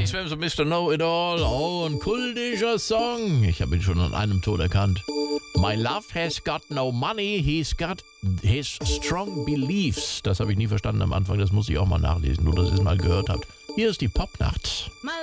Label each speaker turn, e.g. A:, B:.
A: Frank Swams und Mr. Know-It-All. Oh, ein kultischer Song. Ich habe ihn schon an einem Ton erkannt. My love has got no money, he's got his strong beliefs. Das habe ich nie verstanden am Anfang, das muss ich auch mal nachlesen, nur dass ihr es mal gehört habt. Hier ist die Popnacht.